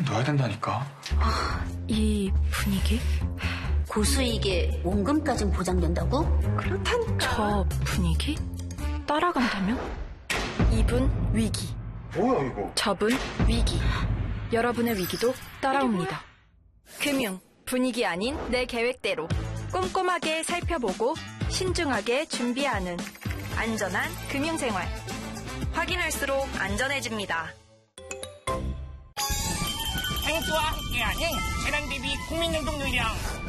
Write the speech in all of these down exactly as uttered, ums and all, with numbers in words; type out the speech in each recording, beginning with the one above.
넣어야 된다니까. 아, 이 분위기? 고수익에 원금까진 보장된다고? 그렇다니까. 저 분위기? 따라간다면? 이분 위기. 뭐야 이거? 저분 위기. 여러분의 위기도 따라옵니다. 금융, 분위기 아닌 내 계획대로 꼼꼼하게 살펴보고 신중하게 준비하는 안전한 금융생활. 확인할수록 안전해집니다. 행수와 함께하는 재난 대비 국민연동 요령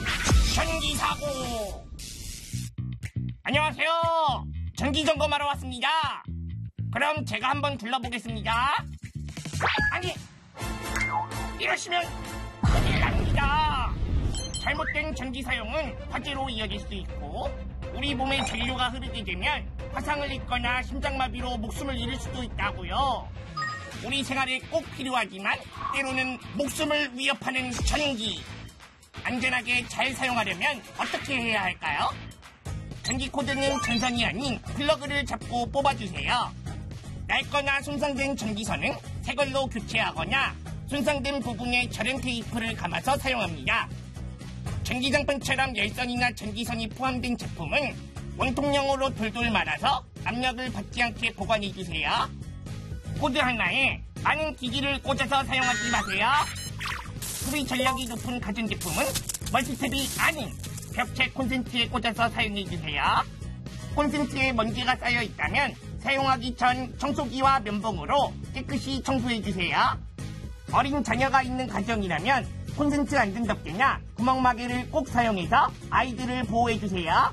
전기사고. 안녕하세요. 전기 점검하러 왔습니다. 그럼 제가 한번 둘러보겠습니다. 아니, 이러시면 큰일 납니다. 잘못된 전기 사용은 화재로 이어질 수도 있고, 우리 몸에 전류가 흐르게 되면 화상을 입거나 심장마비로 목숨을 잃을 수도 있다고요. 우리 생활에 꼭 필요하지만 때로는 목숨을 위협하는 전기. 안전하게 잘 사용하려면 어떻게 해야 할까요? 전기 코드는 전선이 아닌 플러그를 잡고 뽑아주세요. 낡거나 손상된 전기선은 새 걸로 교체하거나 손상된 부분에 절연 테이프를 감아서 사용합니다. 전기장판처럼 열선이나 전기선이 포함된 제품은 원통형으로 돌돌 말아서 압력을 받지 않게 보관해주세요. 코드 하나에 많은 기기를 꽂아서 사용하지 마세요. 소비 전력이 높은 가전제품은 멀티탭이 아닌 벽체 콘센트에 꽂아서 사용해주세요. 콘센트에 먼지가 쌓여 있다면 사용하기 전 청소기와 면봉으로 깨끗이 청소해주세요. 어린 자녀가 있는 가정이라면 콘센트 안전덮개나 구멍마개를 꼭 사용해서 아이들을 보호해주세요.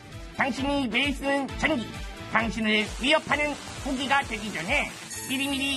당신이 매일 쓰는 전기, 당신을 위협하는 포기가 되기 전에 미리미리